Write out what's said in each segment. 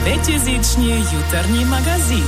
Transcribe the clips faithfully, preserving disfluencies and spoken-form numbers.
Пятизичный jutarnji magazin.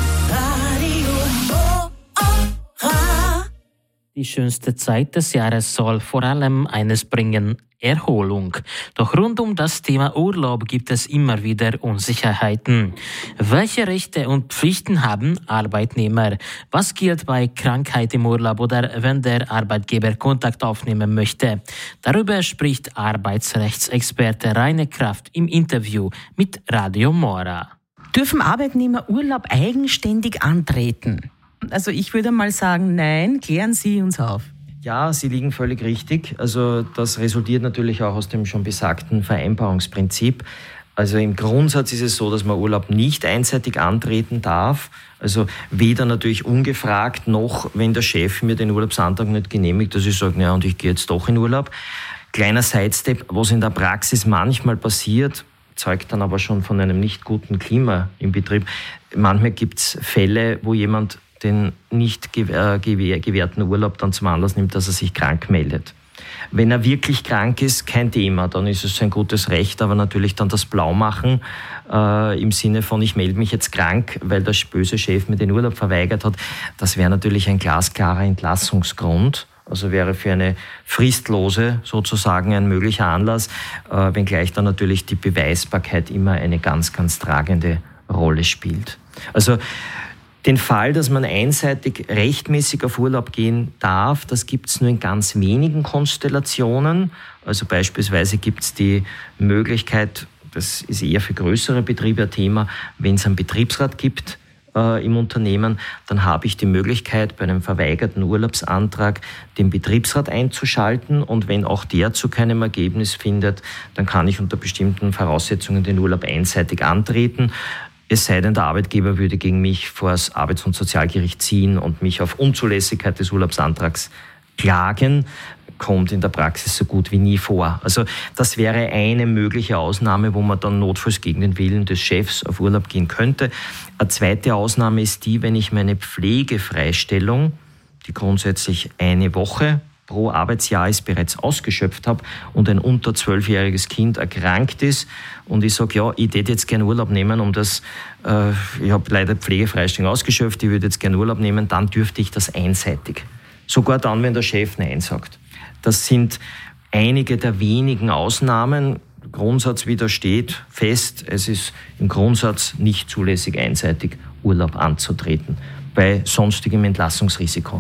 Die schönste Zeit des Jahres soll vor allem eines bringen: Erholung. Doch rund um das Thema Urlaub gibt es immer wieder Unsicherheiten. Welche Rechte und Pflichten haben Arbeitnehmer? Was gilt bei Krankheit im Urlaub oder wenn der Arbeitgeber Kontakt aufnehmen möchte? Darüber spricht Arbeitsrechtsexperte Rainer Kraft im Interview mit Radio Mora. Dürfen Arbeitnehmer Urlaub eigenständig antreten? Also ich würde mal sagen, nein, klären Sie uns auf. Ja, Sie liegen völlig richtig. Also das resultiert natürlich auch aus dem schon besagten Vereinbarungsprinzip. Also im Grundsatz ist es so, dass man Urlaub nicht einseitig antreten darf. Also weder natürlich ungefragt, noch wenn der Chef mir den Urlaubsantrag nicht genehmigt, dass ich sage, ja, und ich gehe jetzt doch in Urlaub. Kleiner Sidestep, was in der Praxis manchmal passiert, zeugt dann aber schon von einem nicht guten Klima im Betrieb. Manchmal gibt es Fälle, wo jemand den nicht gewährten Urlaub dann zum Anlass nimmt, dass er sich krank meldet. Wenn er wirklich krank ist, kein Thema, dann ist es sein gutes Recht, aber natürlich dann das Blaumachen äh, im Sinne von, ich melde mich jetzt krank, weil der böse Chef mir den Urlaub verweigert hat, das wäre natürlich ein glasklarer Entlassungsgrund. Also wäre für eine fristlose sozusagen ein möglicher Anlass, äh, wenngleich dann natürlich die Beweisbarkeit immer eine ganz, ganz tragende Rolle spielt. Also den Fall, dass man einseitig rechtmäßig auf Urlaub gehen darf, das gibt es nur in ganz wenigen Konstellationen. Also beispielsweise gibt es die Möglichkeit, das ist eher für größere Betriebe ein Thema, wenn es einen Betriebsrat gibt äh, im Unternehmen, dann habe ich die Möglichkeit, bei einem verweigerten Urlaubsantrag den Betriebsrat einzuschalten, und wenn auch der zu keinem Ergebnis findet, dann kann ich unter bestimmten Voraussetzungen den Urlaub einseitig antreten. Es sei denn, der Arbeitgeber würde gegen mich vor das Arbeits- und Sozialgericht ziehen und mich auf Unzulässigkeit des Urlaubsantrags klagen. Kommt in der Praxis so gut wie nie vor. Also das wäre eine mögliche Ausnahme, wo man dann notfalls gegen den Willen des Chefs auf Urlaub gehen könnte. Eine zweite Ausnahme ist die, wenn ich meine Pflegefreistellung, die grundsätzlich eine Woche pro Arbeitsjahr ist, bereits ausgeschöpft habe und ein unter zwölfjähriges Kind erkrankt ist und ich sage, ja, ich würde jetzt gerne Urlaub nehmen, um das, äh, ich habe leider Pflegefreistellung ausgeschöpft, ich würde jetzt gerne Urlaub nehmen, dann dürfte ich das einseitig. Sogar dann, wenn der Chef Nein sagt. Das sind einige der wenigen Ausnahmen. Der Grundsatz widersteht fest, es ist im Grundsatz nicht zulässig, einseitig Urlaub anzutreten, bei sonstigem Entlassungsrisiko.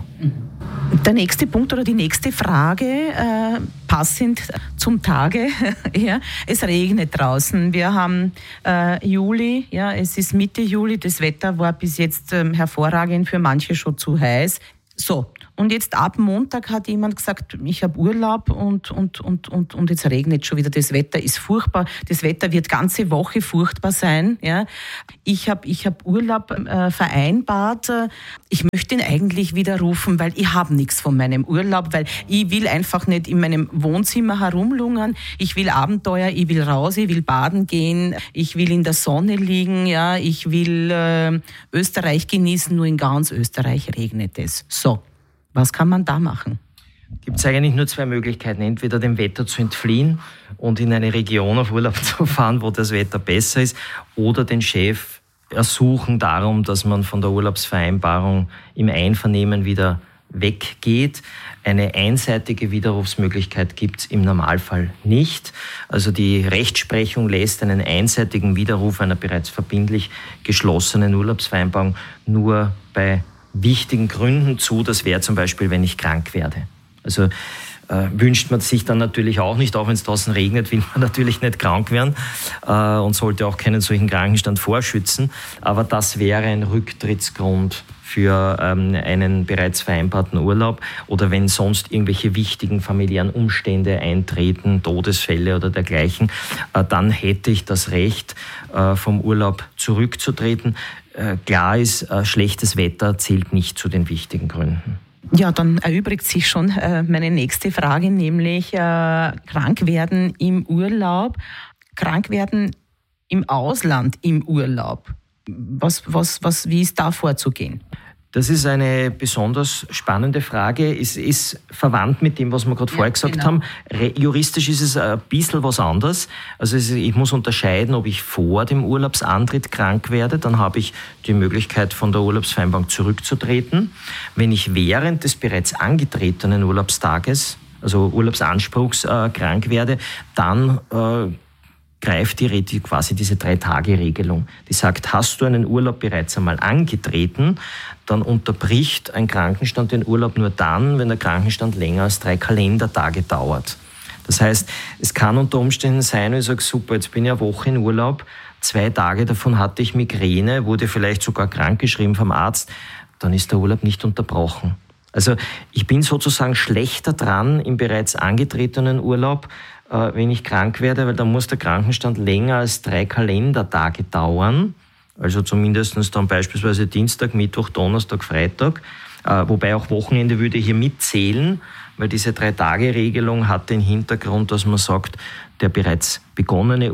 Der nächste Punkt oder die nächste Frage, äh, passend zum Tage, ja, es regnet draußen. Wir haben äh, Juli, ja, es ist Mitte Juli, das Wetter war bis jetzt ähm, hervorragend, für manche schon zu heiß. So, und jetzt ab Montag hat jemand gesagt, ich habe Urlaub und, und, und, und, und jetzt regnet schon wieder. Das Wetter ist furchtbar. Das Wetter wird ganze Woche furchtbar sein. Ja. Ich habe ich hab Urlaub äh, vereinbart. Ich möchte ihn eigentlich widerrufen, weil ich habe nichts von meinem Urlaub, weil ich will einfach nicht in meinem Wohnzimmer herumlungern. Ich will Abenteuer, ich will raus, ich will baden gehen, ich will in der Sonne liegen, ja, ich will äh, Österreich genießen, nur in ganz Österreich regnet es. So. Was kann man da machen? Gibt es eigentlich nur zwei Möglichkeiten. Entweder dem Wetter zu entfliehen und in eine Region auf Urlaub zu fahren, wo das Wetter besser ist, oder den Chef ersuchen darum, dass man von der Urlaubsvereinbarung im Einvernehmen wieder weggeht. Eine einseitige Widerrufsmöglichkeit gibt es im Normalfall nicht. Also die Rechtsprechung lässt einen einseitigen Widerruf einer bereits verbindlich geschlossenen Urlaubsvereinbarung nur bei wichtigen Gründen zu. Das wäre zum Beispiel, wenn ich krank werde. Also äh, wünscht man sich dann natürlich auch nicht, auch wenn es draußen regnet, will man natürlich nicht krank werden äh, und sollte auch keinen solchen Krankenstand vorschützen. Aber das wäre ein Rücktrittsgrund für ähm, einen bereits vereinbarten Urlaub, oder wenn sonst irgendwelche wichtigen familiären Umstände eintreten, Todesfälle oder dergleichen, äh, dann hätte ich das Recht, äh, vom Urlaub zurückzutreten. Äh, klar ist, äh, schlechtes Wetter zählt nicht zu den wichtigen Gründen. Ja, dann erübrigt sich schon äh, meine nächste Frage, nämlich äh, krank werden im Urlaub, krank werden im Ausland im Urlaub. Was, was, was, wie ist da vorzugehen? Das ist eine besonders spannende Frage. Es ist verwandt mit dem, was wir gerade ja, vorher gesagt genau. haben. Re- juristisch ist es ein bisschen was anderes. Also es ist, ich muss unterscheiden, ob ich vor dem Urlaubsantritt krank werde. Dann habe ich die Möglichkeit, von der Urlaubsvereinbarung zurückzutreten. Wenn ich während des bereits angetretenen Urlaubstages, also Urlaubsanspruchs, äh, krank werde, dann äh, greift die, die quasi diese Drei-Tage-Regelung. Die sagt, hast du einen Urlaub bereits einmal angetreten, dann unterbricht ein Krankenstand den Urlaub nur dann, wenn der Krankenstand länger als drei Kalendertage dauert. Das heißt, es kann unter Umständen sein, ich sage, super, jetzt bin ich eine Woche in Urlaub, zwei Tage davon hatte ich Migräne, wurde vielleicht sogar krankgeschrieben vom Arzt, dann ist der Urlaub nicht unterbrochen. Also ich bin sozusagen schlechter dran im bereits angetretenen Urlaub, wenn ich krank werde, weil dann muss der Krankenstand länger als drei Kalendertage dauern. Also zumindest dann beispielsweise Dienstag, Mittwoch, Donnerstag, Freitag. Wobei auch Wochenende würde hier mitzählen, weil diese Drei-Tage-Regelung hat den Hintergrund, dass man sagt, der bereits begonnene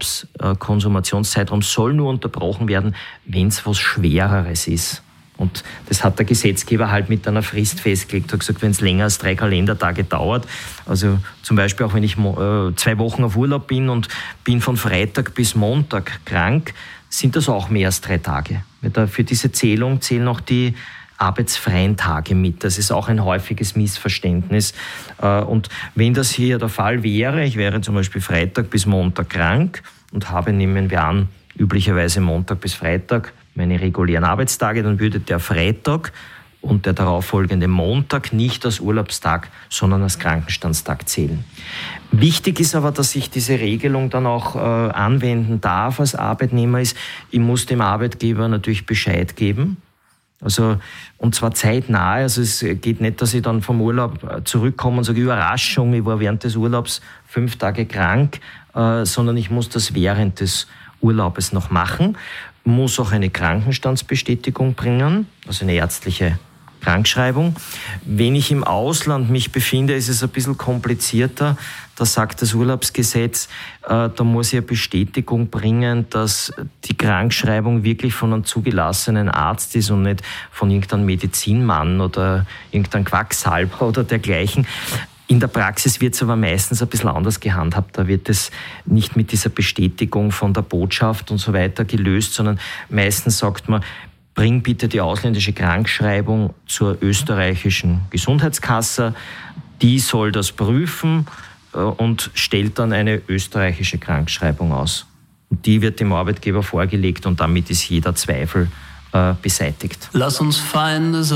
Urlaubskonsumationszeitraum soll nur unterbrochen werden, wenn es was Schwereres ist. Und das hat der Gesetzgeber halt mit einer Frist festgelegt. Er hat gesagt, wenn es länger als drei Kalendertage dauert, also zum Beispiel auch wenn ich äh, zwei Wochen auf Urlaub bin und bin von Freitag bis Montag krank, sind das auch mehr als drei Tage. Für diese Zählung zählen auch die arbeitsfreien Tage mit. Das ist auch ein häufiges Missverständnis. Und wenn das hier der Fall wäre, ich wäre zum Beispiel Freitag bis Montag krank und habe, nehmen wir an, üblicherweise Montag bis Freitag meine regulären Arbeitstage, dann würde der Freitag und der darauffolgende Montag nicht als Urlaubstag, sondern als Krankenstandstag zählen. Wichtig ist aber, dass ich diese Regelung dann auch äh, anwenden darf als Arbeitnehmer, ist, ich muss dem Arbeitgeber natürlich Bescheid geben. Also, und zwar zeitnah. Also es geht nicht, dass ich dann vom Urlaub zurückkomme und sage, Überraschung, ich war während des Urlaubs fünf Tage krank, äh, sondern ich muss das während des Urlaubes noch machen, muss auch eine Krankenstandsbestätigung bringen, also eine ärztliche Krankschreibung. Wenn ich im Ausland mich befinde, ist es ein bisschen komplizierter. Da sagt das Urlaubsgesetz, äh, da muss ich eine Bestätigung bringen, dass die Krankschreibung wirklich von einem zugelassenen Arzt ist und nicht von irgendeinem Medizinmann oder irgendeinem Quacksalber oder dergleichen. In der Praxis wird es aber meistens ein bisschen anders gehandhabt. Da wird es nicht mit dieser Bestätigung von der Botschaft und so weiter gelöst, sondern meistens sagt man, bring bitte die ausländische Krankschreibung zur österreichischen Gesundheitskasse. Die soll das prüfen und stellt dann eine österreichische Krankschreibung aus. Und die wird dem Arbeitgeber vorgelegt und damit ist jeder Zweifel äh, beseitigt. Lass uns Feinde sein.